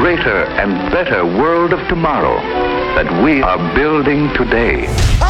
greater and better world of tomorrow that we are building today.